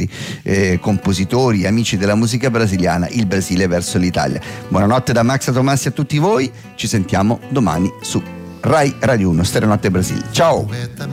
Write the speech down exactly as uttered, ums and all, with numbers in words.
altri eh, compositori, amici della musica brasiliana, il Brasile verso l'Italia. Buonanotte da Max Tomassi a tutti voi, ci sentiamo domani su Rai Radio uno, Stereonotte Brasile. Ciao!